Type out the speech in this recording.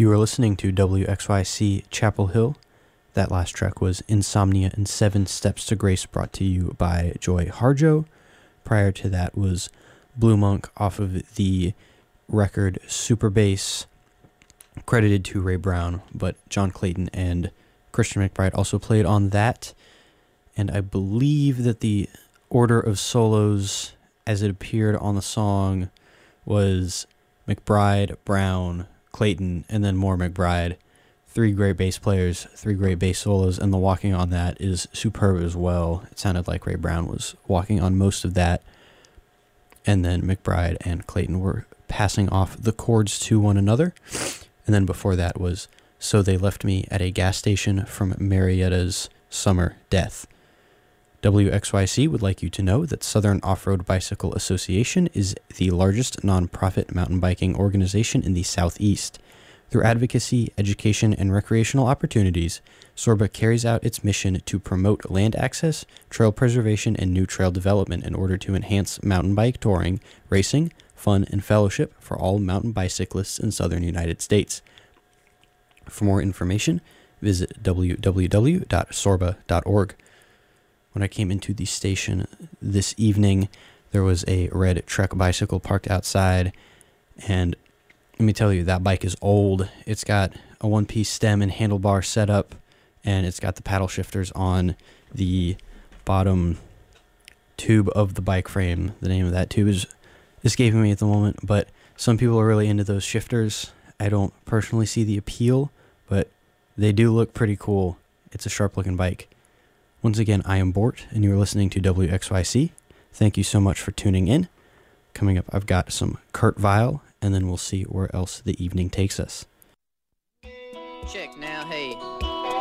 You are listening to WXYC Chapel Hill. That last track was Insomnia and 7 Steps to Grace, brought to you by Joy Harjo. Prior to that was Blue Monk off of the record Super Bass, credited to Ray Brown, but John Clayton and Christian McBride also played on that. And I believe that the order of solos as it appeared on the song was McBride, Brown, Clayton, and then more McBride. 3 great bass players, 3 great bass solos, and the walking on that is superb as well. It sounded like Ray Brown was walking on most of that, and then McBride and Clayton were passing off the chords to one another. And then before that was So They Left Me at a Gas Station from Marietta's Summer Death. WXYC would like you to know that Southern Off-Road Bicycle Association is the largest nonprofit mountain biking organization in the Southeast. Through advocacy, education, and recreational opportunities, SORBA carries out its mission to promote land access, trail preservation, and new trail development in order to enhance mountain bike touring, racing, fun, and fellowship for all mountain bicyclists in southern United States. For more information, visit www.sorba.org. When I came into the station this evening, there was a red Trek bicycle parked outside, and let me tell you, that bike is old. It's got a one-piece stem and handlebar setup, and it's got the paddle shifters on the bottom tube of the bike frame. The name of that tube is escaping me at the moment, but some people are really into those shifters. I don't personally see the appeal, but they do look pretty cool. It's a sharp-looking bike. Once again, I am Bort, and you're listening to WXYC. Thank you so much for tuning in. Coming up, I've got some Kurt Vile, and then we'll see where else the evening takes us. Check now, hey.